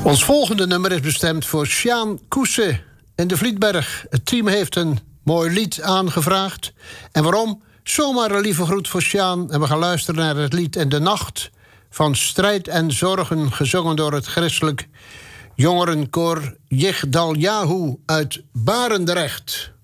Ons volgende nummer is bestemd voor Sjaan Koesen in de Vlietberg. Het team heeft een mooi lied aangevraagd. En waarom? Zomaar een lieve groet voor Sjaan. En we gaan luisteren naar het lied In de Nacht van Strijd en Zorgen, gezongen door het christelijk jongerenkoor Yigdal Yahu uit Barendrecht.